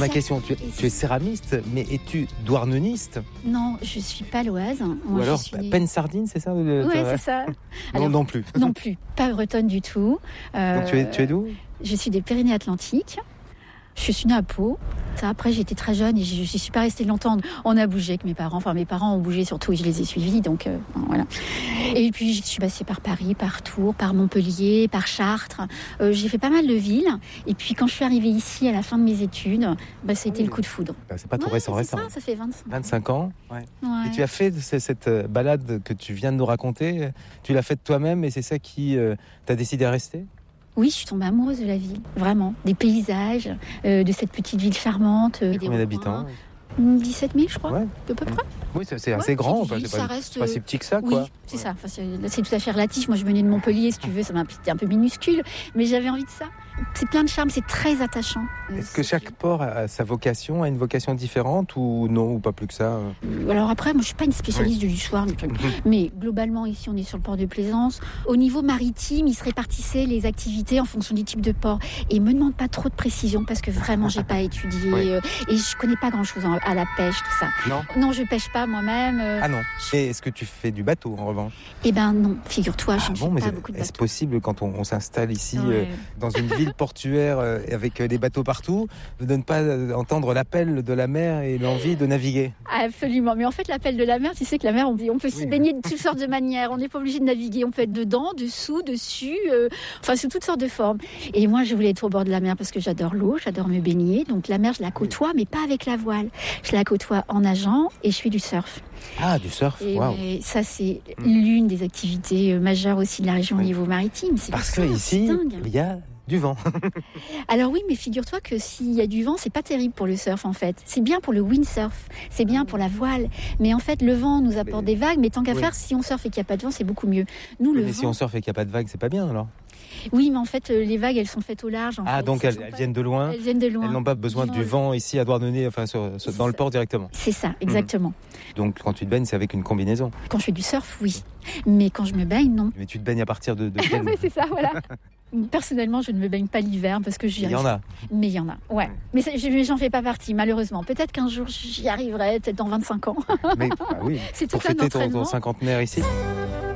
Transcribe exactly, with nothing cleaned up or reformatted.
ma question. Tu, tu es céramiste, mais es-tu douarneniste? Non, je suis paloise. Ou Moi, alors je suis... Penne-Sardine, c'est ça? Oui, c'est ça. Non, Alors, non plus. Non plus, pas bretonne du tout. Euh, Donc tu es, tu es d'où? Je suis des Pyrénées-Atlantiques. Je suis née à Pau. Ça, après, j'étais très jeune et je ne suis pas restée longtemps. On a bougé avec mes parents. Enfin, mes parents ont bougé surtout et je les ai suivis. Donc, euh, voilà. Et puis, je suis passée par Paris, par Tours, par Montpellier, par Chartres. Euh, j'ai fait pas mal de villes. Et puis, quand je suis arrivée ici à la fin de mes études, bah, ça a été le coup de foudre. Bah, c'est pas tout ouais, récent, récent. Ça, ça fait vingt-cinq ans. vingt-cinq ans. Ouais. Ouais. Et tu as fait cette balade que tu viens de nous raconter. Tu l'as faite toi-même et c'est ça qui euh, t'a décidé à rester? Oui, je suis tombée amoureuse de la ville, vraiment. Des paysages, euh, de cette petite ville charmante. Euh, Combien d'habitants? dix-sept mille, je crois, ouais. À peu près. Oui, c'est, c'est assez ouais, grand. Enfin, ville, c'est pas, ça reste... c'est pas si petit que ça, oui, quoi. c'est ouais. ça. Enfin, c'est, c'est tout à fait relatif. Moi, je venais de Montpellier, si tu veux, ça m'a c'était un peu minuscule, mais j'avais envie de ça. C'est plein de charme, c'est très attachant. Est-ce c'est que chaque port a sa vocation, a une vocation différente ou non, ou pas plus que ça? Alors après, moi je suis pas une spécialiste oui. de l'histoire, mais globalement ici on est sur le port de Plaisance. Au niveau maritime, ils se répartissaient les activités en fonction du type de port. Et me demande pas trop de précision parce que vraiment j'ai pas étudié oui. euh, et je connais pas grand-chose à la pêche, tout ça. Non. Non, je pêche pas moi-même. Euh... Ah non. Et est-ce que tu fais du bateau en revanche? Eh ben non, figure-toi, je ah ne bon, fais mais pas est, beaucoup de bateaux. Est-ce possible quand on, on s'installe ici ouais. euh, dans une ville portuaire euh, avec des bateaux partout, de ne pas entendre l'appel de la mer et l'envie de naviguer? Absolument, mais en fait l'appel de la mer, tu sais que la mer, on, on peut s'y oui. baigner de toutes sortes de manières, on n'est pas obligé de naviguer, on peut être dedans, dessous, dessus, euh, enfin sous toutes sortes de formes. Et moi je voulais être au bord de la mer parce que j'adore l'eau, j'adore me baigner, donc la mer je la côtoie, oui. mais pas avec la voile, je la côtoie en nageant et je fais du surf. Ah, du surf, et wow. Ça c'est mmh. l'une des activités majeures aussi de la région oui. au niveau maritime. C'est parce que ici, il y a du vent. Alors oui, mais figure-toi que s'il y a du vent, c'est pas terrible pour le surf en fait. C'est bien pour le windsurf, c'est bien pour la voile. Mais en fait, le vent nous apporte mais... des vagues. Mais tant qu'à oui. faire, si on surfe et qu'il n'y a pas de vent, c'est beaucoup mieux. Nous, mais le mais vent... si on surfe et qu'il n'y a pas de vagues, c'est pas bien alors? Oui, mais en fait, les vagues, elles sont faites au large. En ah, fait. donc elles, elles, pas... viennent de loin. Elles viennent de loin. Elles n'ont pas besoin du, du vent ici à Douarnenez, enfin sur, sur, dans ça. le port directement. C'est ça, exactement. Mmh. Donc quand tu te baignes, c'est avec une combinaison. Quand je fais du surf, oui. Mais quand je me baigne, non. Mais tu te baignes à partir de, de quel... Oui, c'est ça, voilà. Personnellement, je ne me baigne pas l'hiver parce que j'y arrive. Il y en a. Mais il y en a, ouais. Mais je, j'en fais pas partie, malheureusement. Peut-être qu'un jour j'y arriverai, peut-être dans vingt-cinq ans. Mais bah oui, c'est tout pour fêter ton, ton cinquantenaire ici.